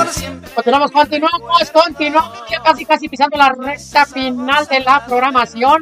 Continuamos, ya casi pisando la recta final de la programación.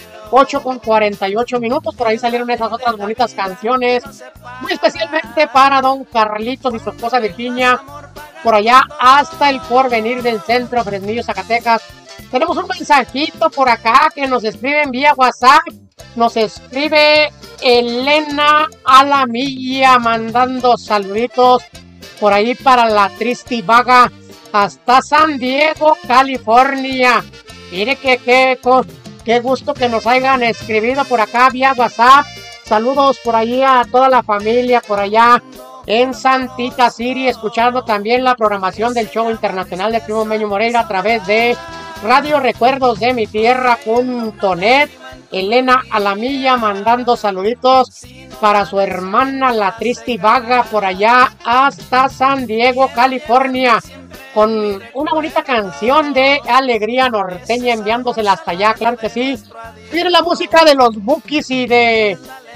8:48 por ahí salieron esas otras bonitas canciones, muy especialmente para don Carlitos y su esposa Virginia, por allá hasta el Porvenir del centro, Fresnillo, Zacatecas. Tenemos un mensajito por acá que nos escriben vía WhatsApp. Nos escribe Elena Alamilla mandando saluditos por ahí para la Tristi Vaga hasta San Diego, California. Mire qué gusto que nos hayan escribido por acá vía WhatsApp. Saludos por ahí a toda la familia por allá en Santita City, escuchando también la programación del show internacional de Primo Meño Moreira a través de Radio Recuerdos de mi Tierra.net. Elena Alamilla mandando saluditos para su hermana la Tristi Vaga por allá hasta San Diego, California, con una bonita canción de alegría norteña enviándosela hasta allá, claro que sí. Mire la música de los Bukis y de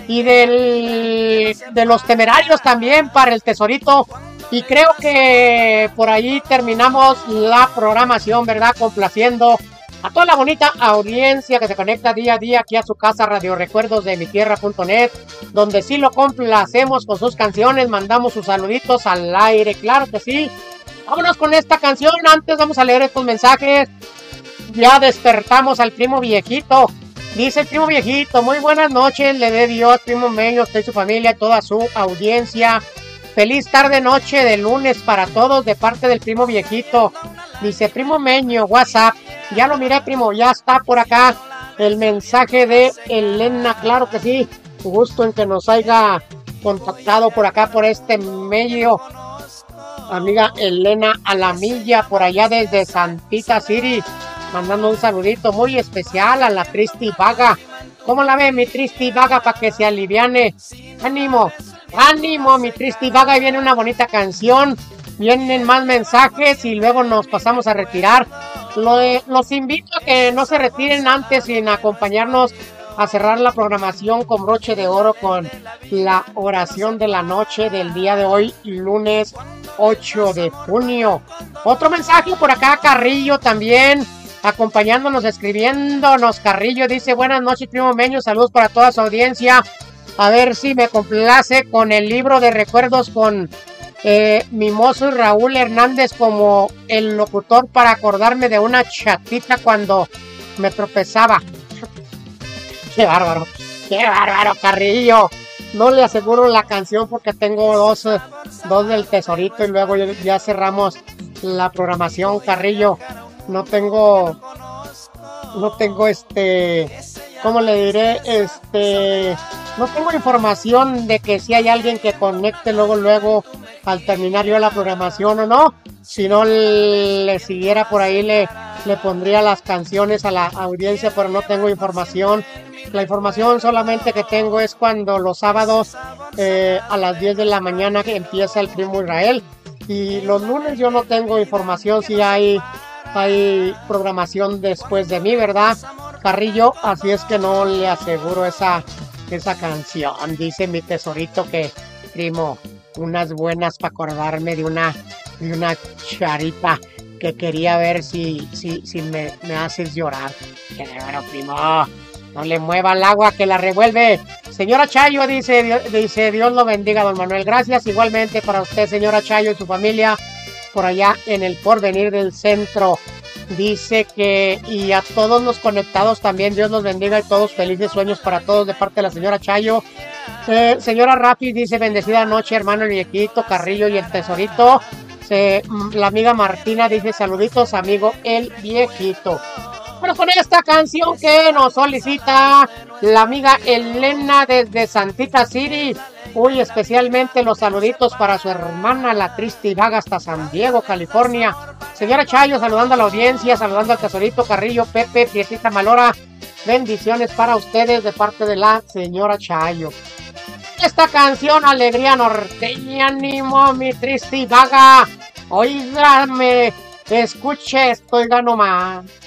los Temerarios también para el Tesorito. Y creo que por ahí terminamos la programación, ¿verdad? Complaciendo a toda la bonita audiencia que se conecta día a día aquí a su casa Radio Recuerdos de mi Tierra.net, donde sí lo complacemos con sus canciones, mandamos sus saluditos al aire, claro que sí. Vámonos con esta canción, antes vamos a leer estos mensajes. Ya despertamos al primo viejito. Dice el primo viejito, muy buenas noches, le dé Dios, primo Meño, usted y su familia, toda su audiencia. Feliz tarde noche de lunes para todos de parte del primo viejito. Dice primo Meño, WhatsApp. Ya lo miré, primo, ya está por acá el mensaje de Elena, claro que sí. Gusto en que nos haya contactado por acá por este medio. Amiga Elena Alamilla por allá desde Santita City, mandando un saludito muy especial a la Tristi Vaga. ¿Cómo la ve mi Tristi Vaga para que se aliviane? Ánimo, mi Tristi Vaga, y viene una bonita canción, vienen más mensajes y luego nos pasamos a retirar. Los invito a que no se retiren antes sin acompañarnos a cerrar la programación con broche de oro con la oración de la noche del día de hoy, lunes 8 de junio. Otro mensaje por acá, Carrillo también acompañándonos, escribiéndonos. Carrillo dice, buenas noches primo Meño, saludos para toda su audiencia. A ver si me complace con el libro de recuerdos con Mimoso y Raúl Hernández como el locutor para acordarme de una chatita cuando me tropezaba. Qué bárbaro, Carrillo. No le aseguro la canción porque tengo dos del Tesorito y luego ya cerramos la programación, Carrillo. No tengo ¿cómo le diré? No tengo información de que si hay alguien que conecte luego al terminar yo la programación o no. Si no le siguiera por ahí le pondría las canciones a la audiencia, pero no tengo información. La información solamente que tengo es cuando los sábados a las 10 de la mañana que empieza el primo Israel. Y los lunes yo no tengo información si hay programación después de mí, ¿verdad, Carrillo? Así es que no le aseguro esa canción. Dice mi Tesorito que, primo, unas buenas para acordarme de una charita que quería ver si me haces llorar. Que bueno, primo, no le mueva el agua que la revuelve. Señora Chayo, dice Dios lo bendiga, don Manuel. Gracias igualmente para usted, señora Chayo, y su familia por allá en el Porvenir del centro. Dice que, y a todos los conectados también, Dios los bendiga y todos felices sueños para todos de parte de la señora Chayo. Señora Rafi dice, bendecida noche, hermano el viejito, Carrillo y el Tesorito. La amiga Martina dice, saluditos, amigo el viejito. Bueno, con esta canción que nos solicita la amiga Elena desde Santita City, uy, especialmente los saluditos para su hermana la Tristi Vaga hasta San Diego, California. Señora Chayo, saludando a la audiencia, saludando al Tesorito, Carrillo, Pepe, Prietita Malora. Bendiciones para ustedes de parte de la señora Chayo. Esta canción, alegría norteña, ánimo, mi Tristi Vaga. Óigame, escuche, estoy nomás.